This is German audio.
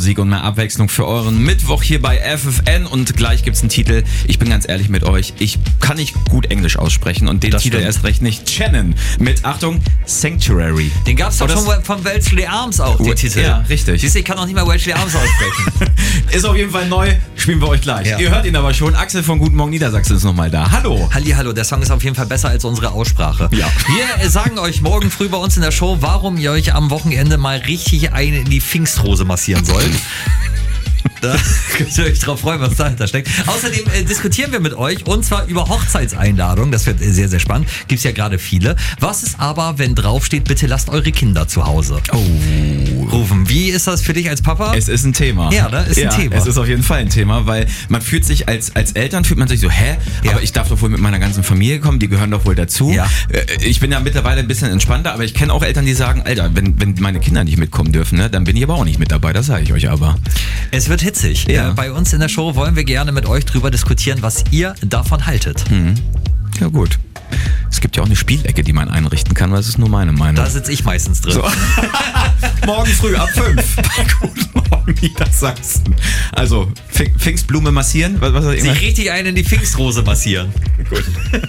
Musik und mehr Abwechslung für euren Mittwoch hier bei FFN. Und gleich gibt's einen Titel. Ich bin ganz ehrlich mit euch, ich kann nicht gut Englisch aussprechen und den Das Titel stimmt. erst recht nicht. Shannon mit, Achtung, Sanctuary. Den gab's doch Oh, das- schon von Wellesley Arms auch, den Titel. Ja, richtig. Siehst du, ich kann auch nicht mal Wellesley Arms aussprechen. Ist auf jeden Fall neu, spielen wir euch gleich. Ja. Ihr hört ihn aber schon. Axel von Guten Morgen Niedersachsen ist nochmal da. Hallo. Hallihallo, der Song ist auf jeden Fall besser als unsere Aussprache. Ja. Wir sagen euch morgen früh bei uns in der Show, warum ihr euch am Wochenende mal richtig eine in die Pfingstrose massieren sollt. Da könnt ihr euch drauf freuen, was dahinter steckt. Außerdem diskutieren wir mit euch und zwar über Hochzeitseinladungen. Das wird sehr, sehr spannend. Gibt's ja gerade viele. Was ist aber, wenn draufsteht, bitte lasst eure Kinder zu Hause rufen? Wie ist das für dich als Papa? Es ist ein Thema. Ja, ne? Ist ein Thema. Es ist auf jeden Fall ein Thema, weil man fühlt sich als Eltern, fühlt man sich so, Ja. aber ich darf doch wohl mit meiner ganzen Familie kommen, die gehören doch wohl dazu. Ja. Ich bin ja mittlerweile ein bisschen entspannter, aber ich kenne auch Eltern, die sagen, Alter, wenn meine Kinder nicht mitkommen dürfen, ne, dann bin ich aber auch nicht mit dabei, das sage ich euch aber. Es wird hitzig. Ja. Bei uns in der Show wollen wir gerne mit euch drüber diskutieren, was ihr davon haltet. Ja gut. Es gibt ja auch eine Spielecke, die man einrichten kann, aber das ist nur meine Meinung. Da sitze ich meistens drin. So. Morgen früh ab 5 bei Guten Morgen Niedersachsen. Also, Pfingstblume massieren? Was Sich richtig einen in die Pfingstrose massieren. Gut.